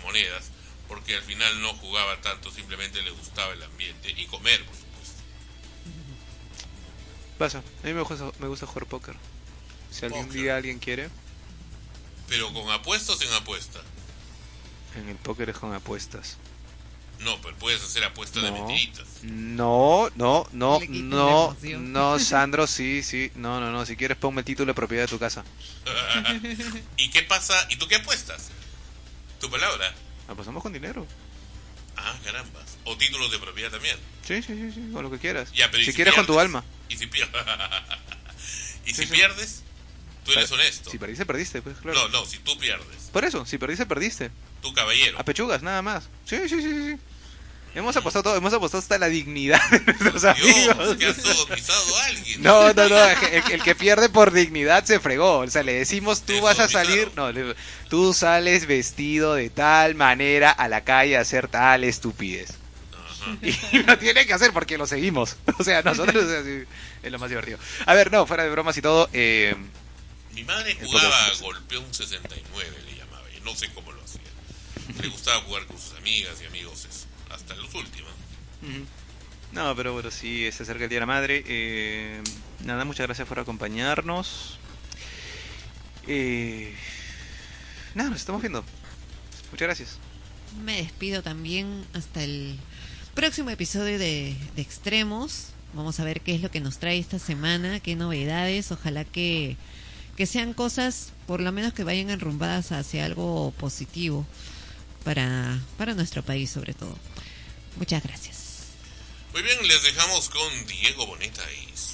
monedas, porque al final no jugaba tanto, simplemente le gustaba el ambiente y comer, por supuesto. Pasa, a mí me gusta jugar póker. Si algún Póker. día alguien quiere, Pero con apuestas o sin apuesta. en el póker es con apuestas. No, pero puedes hacer apuestas de mentiritas. No, Le quitas la emoción. no, Sandro, sí, no, si quieres ponme el título de propiedad de tu casa. ¿Y qué pasa? ¿Y tú qué apuestas? ¿Tu palabra? Apostamos con dinero. Ah, carambas. ¿O títulos de propiedad también? Sí, con lo que quieras. Ya, pero ¿y si si quieres con tu pierdes? alma. ¿Y si pierdes? ¿Y si Sí. pierdes? Tú eres honesto. Si perdiste, perdiste, pues claro. No, si tú pierdes. Por eso, si perdiste, perdiste. Tú, caballero. A pechugas, nada más. Sí. Hemos apostado todo, hemos apostado hasta la dignidad de nuestros amigos. Dios, que has sodomizado a alguien. No, el que pierde por dignidad se fregó. O sea, le decimos, tú Te vas a sodomizaron. salir, tú sales vestido de tal manera a la calle a hacer tal estupidez. Ajá. Y lo tiene que hacer porque lo seguimos. O sea, nosotros es lo más divertido. A ver, no, fuera de bromas y todo. Mi madre El jugaba poder. golpeó un 69, le llamaba. Yo no sé cómo lo hacía. Le gustaba jugar con sus amigas y amigos, eso. Hasta los últimos. Ujú. No, pero bueno, sí, se acerca el Día de la Madre. Nada, muchas gracias por acompañarnos. Nada, nos estamos viendo. Muchas gracias. Me despido también hasta el próximo episodio de Extremos. Vamos a ver qué es lo que nos trae esta semana, qué novedades. Ojalá que sean cosas, por lo menos que vayan enrumbadas hacia algo positivo para nuestro país sobre todo. Muchas gracias. Muy bien, les dejamos con Diego Boneta y